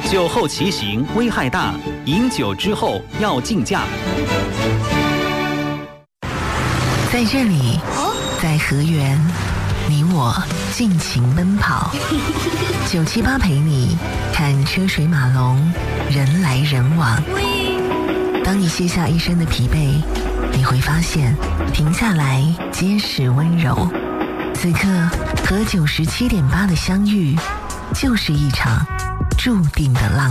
酒后骑行危害大，饮酒之后要禁驾。 在这里，在河源，你我尽情奔跑。978陪你看车水马龙，人来人往。当你卸下一身的疲惫，你会发现停下来皆是温柔。此刻和97.8的相遇，就是一场注定的浪。